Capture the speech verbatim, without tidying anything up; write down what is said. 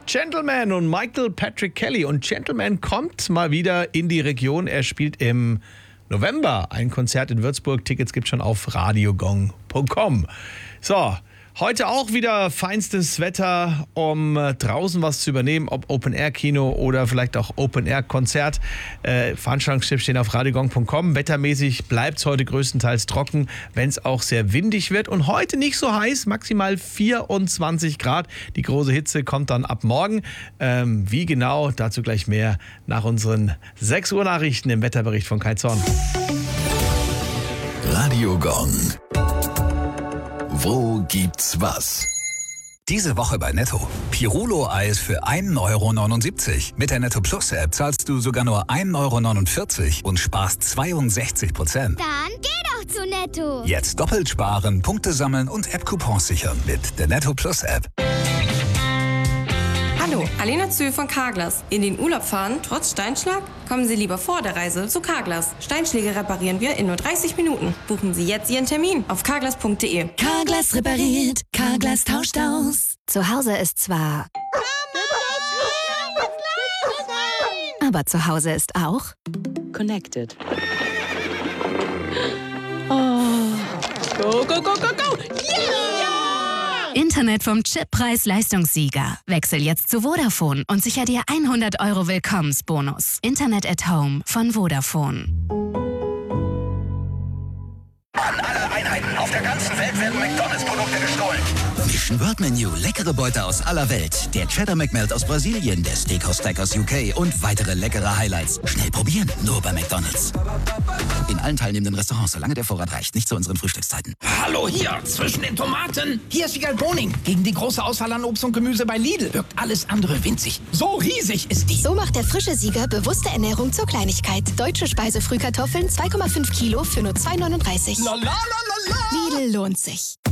Gentleman und Michael Patrick Kelly. Und Gentleman kommt mal wieder in die Region. Er spielt im November ein Konzert in Würzburg. Tickets gibt es schon auf radiogong punkt com. So, heute auch wieder feinstes Wetter, um äh, draußen was zu übernehmen, ob Open-Air-Kino oder vielleicht auch Open-Air-Konzert. Äh, Veranstaltungstipps stehen auf radiogong punkt com. Wettermäßig bleibt es heute größtenteils trocken, wenn es auch sehr windig wird. Und heute nicht so heiß, maximal vierundzwanzig Grad. Die große Hitze kommt dann ab morgen. Ähm, wie genau, dazu gleich mehr nach unseren sechs Uhr Nachrichten im Wetterbericht von Kai Zorn. Radio Gong. Wo gibt's was? Diese Woche bei Netto. Pirulo-Eis für ein Euro neunundsiebzig. Mit der Netto Plus App zahlst du sogar nur ein Euro neunundvierzig und sparst zweiundsechzig Prozent. Dann geh doch zu Netto. Jetzt doppelt sparen, Punkte sammeln und App-Coupons sichern mit der Netto Plus App. Hallo, Alena Zühl von Carglass. In den Urlaub fahren, trotz Steinschlag? Kommen Sie lieber vor der Reise zu Carglass. Steinschläge reparieren wir in nur dreißig Minuten. Buchen Sie jetzt Ihren Termin auf carglass punkt de. Carglass repariert, Carglass tauscht aus. Zu Hause ist zwar... aber zu Hause ist auch... Connected. Oh. Go, go, go, go, go! Yeah! Internet vom Chip-Preis-Leistungssieger. Wechsel jetzt zu Vodafone und sicher dir hundert Euro Willkommensbonus. Internet at Home von Vodafone. An alle Einheiten auf der ganzen Welt werden McDonalds-Produkte gestohlen. Mission World Menu, leckere Beute aus aller Welt. Der Cheddar McMelt aus Brasilien, der Steakhouse Steak aus U K und weitere leckere Highlights. Schnell probieren, nur bei McDonalds. In allen teilnehmenden Restaurants, solange der Vorrat reicht, nicht zu unseren Frühstückszeiten. Hallo hier, zwischen den Tomaten. Hier ist Wiegald Boning. Gegen die große Auswahl an Obst und Gemüse bei Lidl wirkt alles andere winzig. So riesig ist die. So macht der frische Sieger bewusste Ernährung zur Kleinigkeit. Deutsche Speisefrühkartoffeln zwei Komma fünf Kilo für nur zwei neununddreißig. La, la, la, la, la. Lidl lohnt sich.